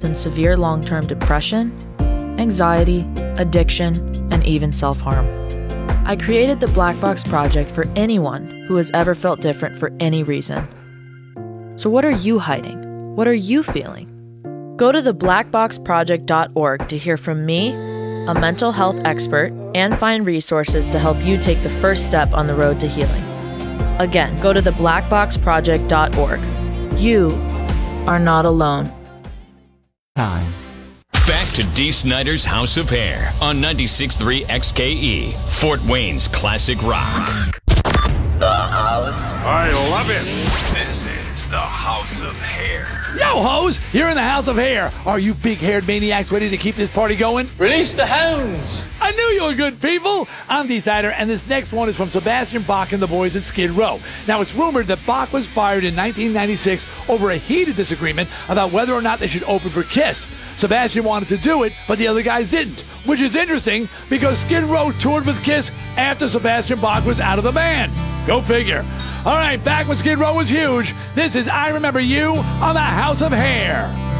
in severe long-term depression, anxiety, addiction, and even self-harm. I created the Black Box Project for anyone who has ever felt different for any reason. So what are you hiding? What are you feeling? Go to theblackboxproject.org to hear from me, a mental health expert, and find resources to help you take the first step on the road to healing. Again, go to theblackboxproject.org. You are not alone. Time. Back to Dee Snider's House of Hair on 96.3 XKE, Fort Wayne's classic rock. The house. I love it. This is the House of Hair. Yo, hoes! You're in the House of Hair. Are you big-haired maniacs ready to keep this party going? Release the hounds! I knew you were good people. I'm Dee Snider, and this next one is from Sebastian Bach and the boys at Skid Row. Now, it's rumored that Bach was fired in 1996 over a heated disagreement about whether or not they should open for Kiss. Sebastian wanted to do it, but the other guys didn't, which is interesting because Skid Row toured with Kiss after Sebastian Bach was out of the band. Go figure. All right, back when Skid Row was huge, this is I Remember You on the House of Hair.